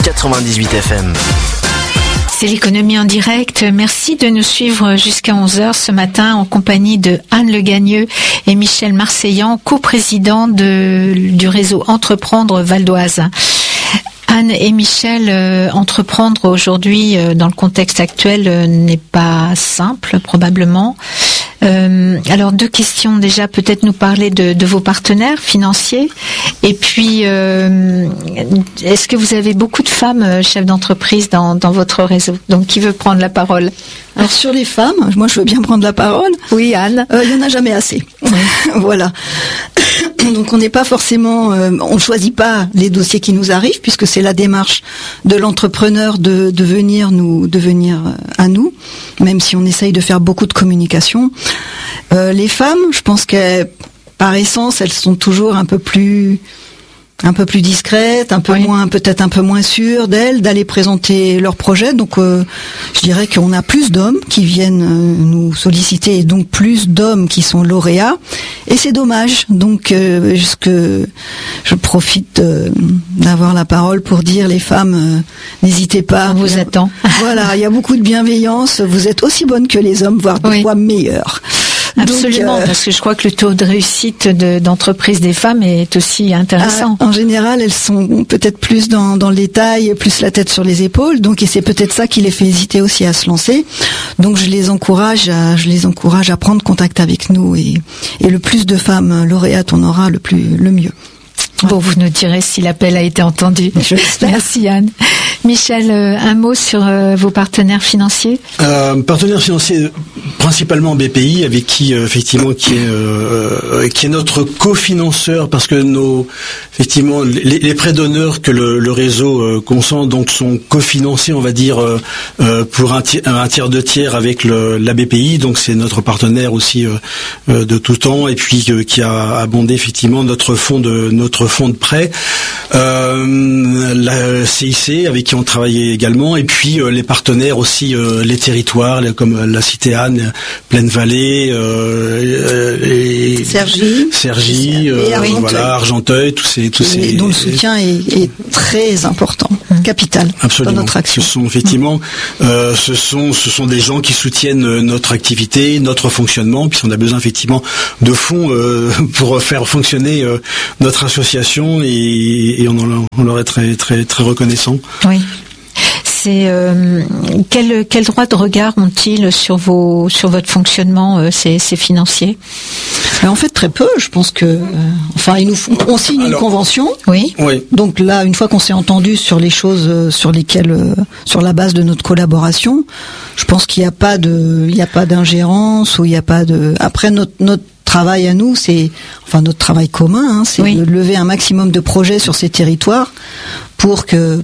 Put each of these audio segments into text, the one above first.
98 FM. C'est l'économie en direct. Merci de nous suivre jusqu'à 11h ce matin en compagnie de Anne Le Gagneux et Michel Marseillan, coprésident du réseau Entreprendre Val d'Oise. Anne et Michel, entreprendre aujourd'hui dans le contexte actuel n'est pas simple probablement. Alors 2 questions déjà, peut-être nous parler de vos partenaires financiers et puis est-ce que vous avez beaucoup de femmes chefs d'entreprise dans votre réseau? Donc qui veut prendre la parole? Alors sur les femmes, moi je veux bien prendre la parole. Oui, Anne. Il y en a jamais assez. Voilà. Donc on n'est pas forcément, on choisit pas les dossiers qui nous arrivent puisque c'est la démarche de l'entrepreneur de venir à nous, même si on essaye de faire beaucoup de communication. Les femmes, je pense qu'elles, par essence, elles sont toujours un peu plus discrètes, peut-être un peu moins sûres d'elles, d'aller présenter leurs projets. Donc, je dirais qu'on a plus d'hommes qui viennent nous solliciter et donc plus d'hommes qui sont lauréats. Et c'est dommage. Donc, je profite d'avoir la parole pour dire les femmes, n'hésitez pas. On vous attend. Voilà, il y a beaucoup de bienveillance. Vous êtes aussi bonnes que les hommes, voire des fois meilleures. Absolument, parce que je crois que le taux de réussite d'entreprise des femmes est aussi intéressant. En général, elles sont peut-être plus dans le détail, plus la tête sur les épaules, donc et c'est peut-être ça qui les fait hésiter aussi à se lancer. Donc je les encourage à prendre contact avec nous et le plus de femmes lauréates on aura, le mieux. Bon, vous nous direz si l'appel a été entendu. Merci Anne. Michel, un mot sur vos partenaires financiers. Partenaires financiers principalement BPI, avec qui effectivement qui est notre cofinanceur, parce que effectivement les prêts d'honneur que le réseau consent donc sont cofinancés, on va dire pour un tiers, 2 tiers avec la BPI, donc c'est notre partenaire aussi de tout temps, et puis qui a abondé effectivement notre fonds de prêt, la CIC avec qui on travaillait également, et puis les partenaires aussi, les territoires comme la Cité Anne, Plaine Vallée, Cergy, Argenteuil, tous ces dont le soutien est très important, capital. Absolument. Dans notre action. Ce sont effectivement, ce sont des gens qui soutiennent notre activité, notre fonctionnement, puisqu'on a besoin effectivement de fonds pour faire fonctionner notre association, et on leur est très très très reconnaissant. Oui. C'est quel droit de regard ont-ils sur votre fonctionnement, ces financiers? En fait, très peu. Je pense que, on signe une convention. Oui. Donc là, une fois qu'on s'est entendu sur les choses sur la base de notre collaboration, je pense qu'il n'y a pas d'ingérence, ou il n'y a pas de. Après, notre travail à nous, notre travail commun, c'est de lever un maximum de projets sur ces territoires pour que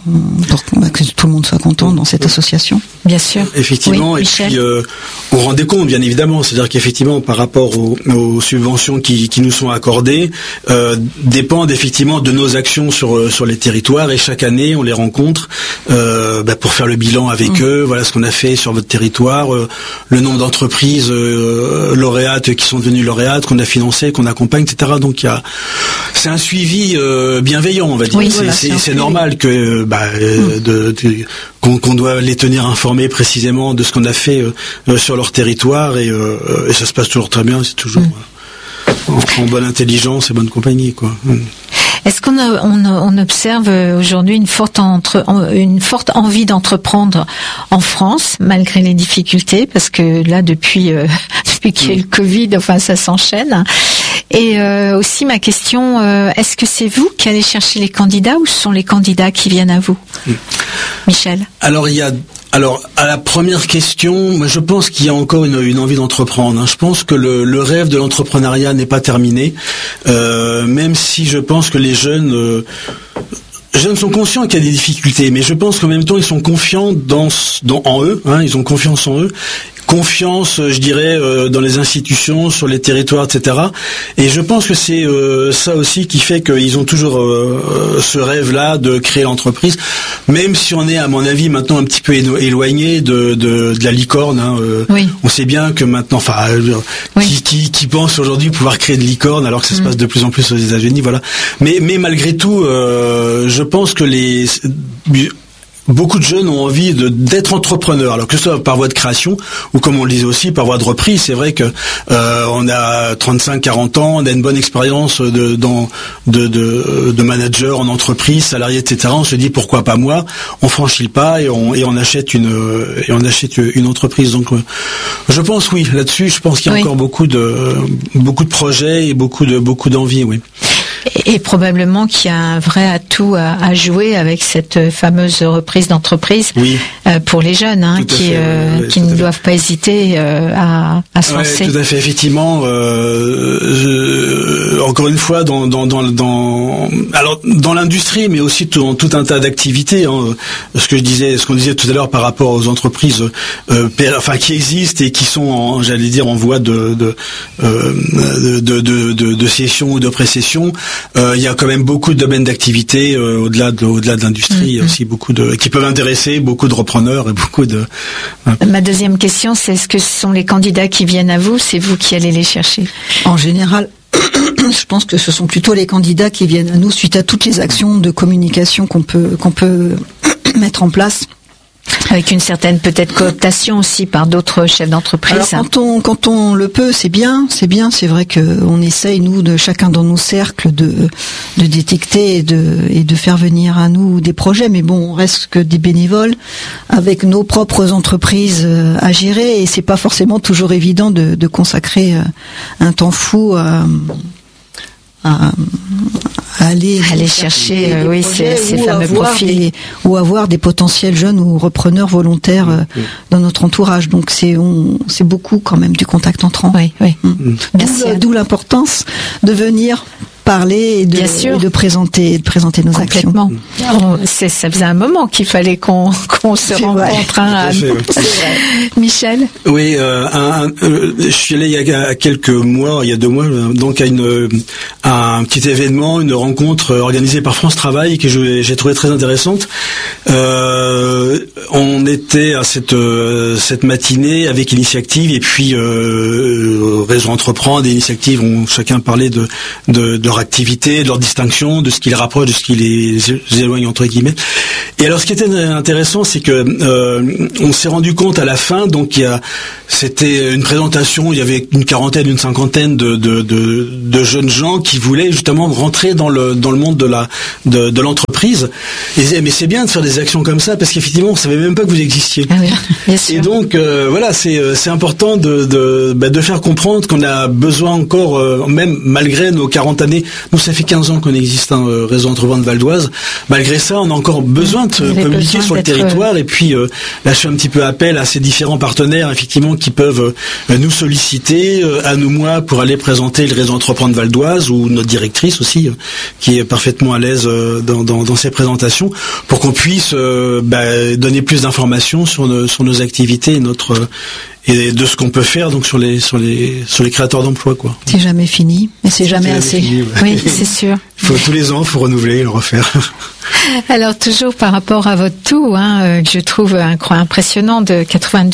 tout le monde soit content dans cette association. Bien sûr. Effectivement, et puis on rendait compte, bien évidemment, c'est-à-dire qu'effectivement, par rapport aux subventions qui nous sont accordées, dépendent effectivement de nos actions sur les territoires, et chaque année on les rencontre pour faire le bilan avec eux. Voilà ce qu'on a fait sur votre territoire, le nombre d'entreprises lauréates qui sont devenues lauréates, qu'on a financées, qu'on accompagne, etc. Donc c'est un suivi bienveillant, on va dire. Oui, c'est normal que qu'on doit les tenir informés précisément de ce qu'on a fait sur leur territoire, et ça se passe toujours très bien, c'est toujours en bonne intelligence et bonne compagnie, quoi. Est-ce qu'on observe aujourd'hui une forte envie d'entreprendre en France, malgré les difficultés, parce que là, depuis qu'il y a eu le Covid, ça s'enchaîne. Et aussi ma question, est-ce que c'est vous qui allez chercher les candidats, ou ce sont les candidats qui viennent à vous? Michel. Alors, à la première question, moi je pense qu'il y a encore une envie d'entreprendre. Je pense que le rêve de l'entrepreneuriat n'est pas terminé, même si je pense que les jeunes sont conscients qu'il y a des difficultés, mais je pense qu'en même temps ils sont confiants en eux, ils ont confiance en eux, confiance, je dirais, dans les institutions, sur les territoires, etc. Et je pense que c'est ça aussi qui fait qu'ils ont toujours ce rêve-là de créer l'entreprise, même si on est, à mon avis, maintenant un petit peu éloigné de la licorne. Hein, oui. On sait bien que maintenant, enfin, qui pense aujourd'hui pouvoir créer de licorne alors que ça se passe de plus en plus aux États-Unis, voilà. Mais malgré tout, je pense que beaucoup de jeunes ont envie d'être entrepreneurs, alors que ce soit par voie de création ou, comme on le disait aussi, par voie de reprise. C'est vrai que on a 35-40 ans, on a une bonne expérience de manager en entreprise, salarié, etc. On se dit pourquoi pas moi. On franchit le pas et on achète une entreprise. Donc je pense là-dessus, je pense qu'il y a encore beaucoup de projets et beaucoup d'envie, oui. Et probablement qu'il y a un vrai atout à jouer avec cette fameuse reprise d'entreprise pour les jeunes, hein, qui ne doivent pas hésiter à se lancer. Tout à fait, effectivement. Encore une fois, dans l'industrie, mais aussi dans tout un tas d'activités. Hein, ce qu'on disait tout à l'heure par rapport aux entreprises, qui existent et qui sont, en voie de cession ou de précession. Il y a quand même beaucoup de domaines d'activité au-delà de l'industrie. Il y a aussi beaucoup qui peuvent intéresser beaucoup de repreneurs et beaucoup de. Ma deuxième question, c'est est-ce que ce sont les candidats qui viennent à vous, c'est vous qui allez les chercher? En général, je pense que ce sont plutôt les candidats qui viennent à nous suite à toutes les actions de communication qu'on peut mettre en place. Avec une certaine peut-être cooptation aussi par d'autres chefs d'entreprise. Alors quand on le peut, c'est bien. C'est vrai que on essaye, nous, de chacun dans nos cercles, de détecter et de faire venir à nous des projets. Mais bon, on reste que des bénévoles avec nos propres entreprises à gérer, et c'est pas forcément toujours évident de consacrer un temps fou à aller chercher ces fameux profils ou avoir des potentiels jeunes ou repreneurs volontaires dans notre entourage. Donc c'est beaucoup quand même du contact entrant. D'où l'importance de venir parler et de présenter nos actions. Ça faisait un moment qu'il fallait qu'on se rencontre. Michel. Oui, je suis allé il y a quelques mois, il y a 2 mois, donc à un petit événement, une rencontre organisée par France Travail que j'ai trouvé très intéressante. On était à cette matinée avec Initiactive et puis Réseau Entreprendre et Initiactive ont chacun parlé de leur activité, de leur distinction, de ce qui les rapproche, de ce qui les éloigne entre guillemets. Et alors ce qui était intéressant, c'est que on s'est rendu compte à la fin, donc c'était une présentation, il y avait une cinquantaine de jeunes gens qui voulaient justement rentrer dans le monde de l'entreprise. Et mais c'est bien de faire des actions comme ça parce qu'effectivement on savait même pas que vous existiez. Ah oui, bien sûr. Et donc c'est important de faire comprendre qu'on a besoin encore, même malgré nos 40 années. Nous, ça fait 15 ans qu'on existe, Réseau Entreprendre Val d'Oise. Malgré ça, on a encore besoin de communiquer sur le territoire et puis là, je fais un petit peu appel à ces différents partenaires, effectivement, qui peuvent nous solliciter, à nous, moi, pour aller présenter le Réseau Entreprendre Val d'Oise ou notre directrice aussi, qui est parfaitement à l'aise dans ses présentations, pour qu'on puisse donner plus d'informations sur nos activités et de ce qu'on peut faire donc sur les créateurs d'emplois, quoi. C'est jamais fini, mais c'est jamais assez. Fini, oui, c'est sûr. Tous les ans, il faut renouveler et le refaire. Alors toujours par rapport à votre taux, que je trouve impressionnant, de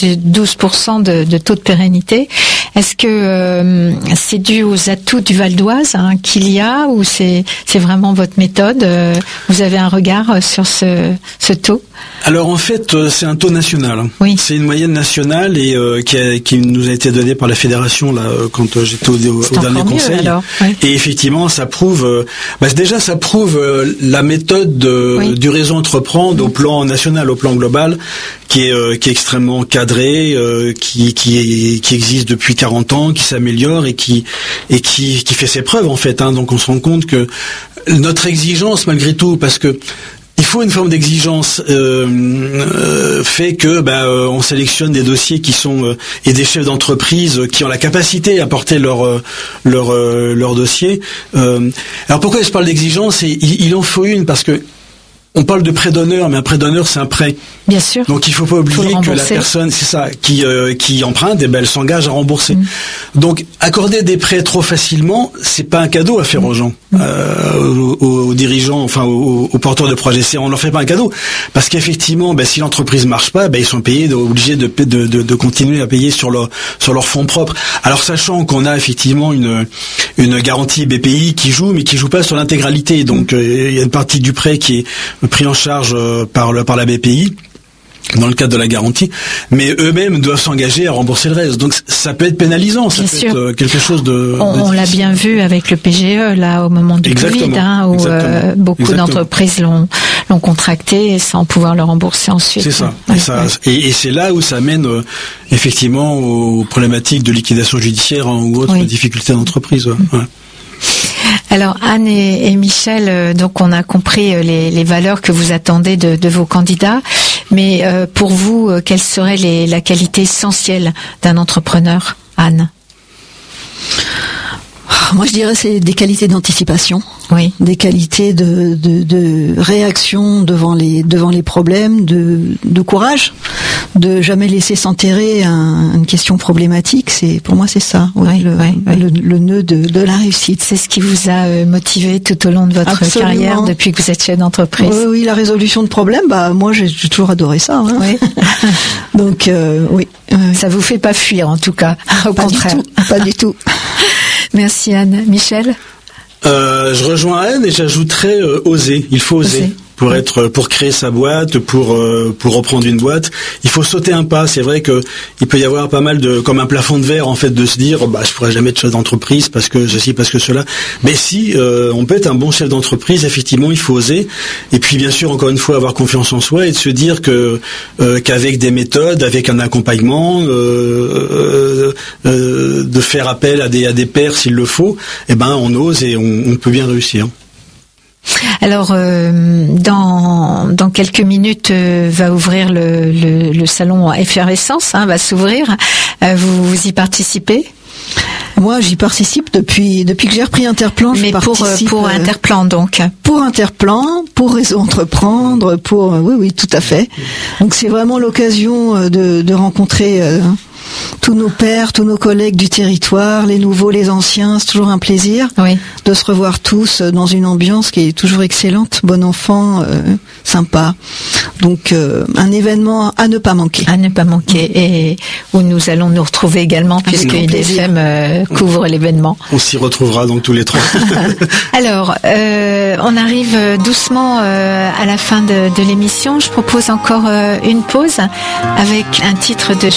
92% de taux de pérennité. Est-ce que c'est dû aux atouts du Val d'Oise qu'il y a, ou c'est vraiment votre méthode? Vous avez un regard sur ce taux? Alors en fait, c'est un taux national. Oui. C'est une moyenne nationale et qui nous a été donnée par la fédération là quand j'étais au dernier conseil. Alors, oui. Et effectivement, ça prouve. Ça prouve la méthode du Réseau Entreprendre au plan national, au plan global, qui est extrêmement cadré, qui existe depuis 40 ans, qui s'améliore et qui fait ses preuves en fait. Donc on se rend compte que notre exigence, malgré tout, parce que il faut une forme d'exigence fait que on sélectionne des dossiers qui sont et des chefs d'entreprise qui ont la capacité à porter leur dossier. Alors pourquoi je parle d'exigence? Il en faut une parce que on parle de prêt d'honneur, mais un prêt d'honneur, c'est un prêt. Bien sûr. Donc il faut pas oublier que la personne, c'est ça, qui emprunte, et ben elle s'engage à rembourser. Donc accorder des prêts trop facilement, c'est pas un cadeau à faire aux gens, aux dirigeants, enfin aux porteurs de projets. On leur fait pas un cadeau, parce qu'effectivement, si l'entreprise marche pas, ils sont obligés de continuer à payer sur leurs fonds propres. Alors sachant qu'on a effectivement une garantie BPI qui joue, mais qui joue pas sur l'intégralité. Donc il y a une partie du prêt qui est pris en charge par la BPI dans le cadre de la garantie, mais eux-mêmes doivent s'engager à rembourser le reste. Donc ça peut être pénalisant, ça peut être quelque chose de... On l'a bien vu avec le PGE, là, au moment du Covid, où beaucoup d'entreprises l'ont contracté sans pouvoir le rembourser ensuite. C'est ça. Et c'est là où ça mène effectivement aux problématiques de liquidation judiciaire ou autres difficultés d'entreprise. Alors Anne et Michel, donc on a compris les valeurs que vous attendez de vos candidats, mais pour vous, quelle serait la qualité essentielle d'un entrepreneur, Anne? Moi, je dirais c'est des qualités d'anticipation, des qualités de réaction devant les problèmes, de courage, de jamais laisser s'enterrer une question problématique. Pour moi c'est ça, le nœud de la réussite. C'est ce qui vous a motivé tout au long de votre carrière depuis que vous êtes chef d'entreprise. Oui, la résolution de problèmes. Moi, j'ai toujours adoré ça. Donc oui. Ça vous fait pas fuir en tout cas. Au contraire. Pas du tout. Merci Anne. Michel? Je rejoins Anne et j'ajouterais oser. Il faut oser. Pour créer sa boîte, pour reprendre une boîte, il faut sauter un pas. C'est vrai que il peut y avoir pas mal comme un plafond de verre en fait, de se dire je pourrais jamais être chef d'entreprise parce que ceci, parce que cela. Mais si on peut être un bon chef d'entreprise, effectivement, il faut oser. Et puis bien sûr, encore une fois, avoir confiance en soi et de se dire qu'avec des méthodes, avec un accompagnement, de faire appel à des pairs s'il le faut, on ose et on peut bien réussir. Alors, dans quelques minutes, va ouvrir le salon Effervescence, va s'ouvrir. Vous y participez? Moi, j'y participe depuis que j'ai repris Interplan. Mais pour Interplan, donc. Pour Interplan, pour Réseau Entreprendre, oui, tout à fait. Donc c'est vraiment l'occasion de rencontrer tous nos pairs, tous nos collègues du territoire, les nouveaux, les anciens. C'est toujours un plaisir de se revoir tous dans une ambiance qui est toujours excellente, bon enfant, sympa. Donc un événement à ne pas manquer. À ne pas manquer, et où nous allons nous retrouver également, puisque IDFM couvre l'événement. On s'y retrouvera donc tous les trois. Alors, on arrive doucement à la fin de l'émission. Je propose encore une pause avec un titre de